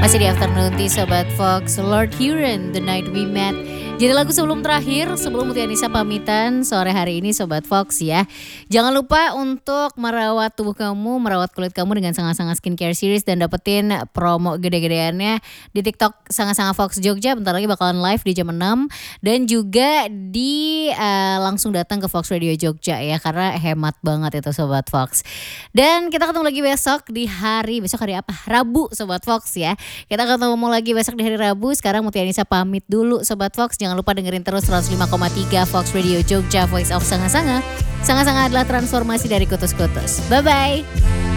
Masih di Afternoon Tea Sobat Fox, Lord Huron, The Night We Met. Jadi lagu sebelum terakhir, sebelum Mutia Nisa pamitan sore hari ini Sobat Fox ya. Jangan lupa untuk merawat tubuh kamu, merawat kulit kamu dengan Sanga-Sanga Skincare Series dan dapetin promo gede-gedeannya di TikTok Sanga-Sanga Fox Jogja. Bentar lagi bakalan live di jam 6 dan juga di langsung datang ke Fox Radio Jogja ya, karena hemat banget itu Sobat Fox. Dan kita ketemu lagi besok hari apa? Rabu Sobat Fox ya. Kita ketemu lagi besok di hari Rabu. Sekarang Mutia Nisa pamit dulu Sobat Fox. Jangan lupa dengerin terus 105,3 Fox Radio Jogja, Voice of Sanga-Sanga. Sanga-Sanga adalah transformasi dari kutus-kutus. Bye-bye.